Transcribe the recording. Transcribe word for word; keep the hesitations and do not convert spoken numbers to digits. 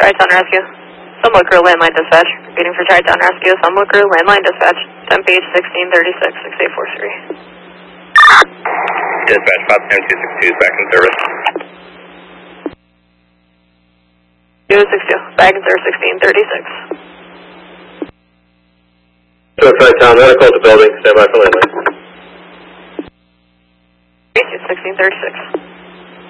Tri-Town Rescue. Sunbelt Crew, landline dispatch. Repeating for Tri-Town Rescue. Sunbelt Crew, landline dispatch. ten page sixteen thirty-six, six eight four three. Dispatch, Pop two six two is back in service. two six two, back in service sixteen thirty-six. So Tri-Town, medical at the building, stand by for landline. sixteen thirty-six.